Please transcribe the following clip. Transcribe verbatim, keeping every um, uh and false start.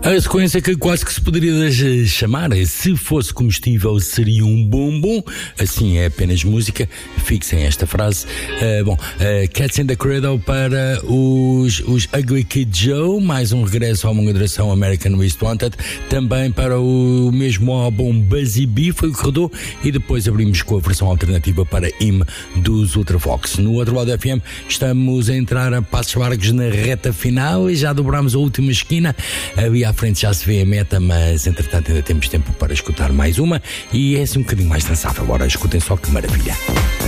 A sequência que quase que se poderia chamar, se fosse comestível seria um bombom, assim é apenas música, fixem esta frase. Uh, bom, uh, Cats in the Cradle para os, os Ugly Kid Joe, mais um regresso à longa duração American Most Wanted, também para o mesmo álbum Buzzy Bee, foi o que rodou, e depois abrimos com a versão alternativa para Him dos Ultravox. No outro lado da F M estamos a entrar a passos largos na reta final e já dobramos a última esquina. Ali à frente já se vê a meta, mas entretanto ainda temos tempo para escutar mais uma e é assim um bocadinho mais dançável. Agora escutem só que maravilha.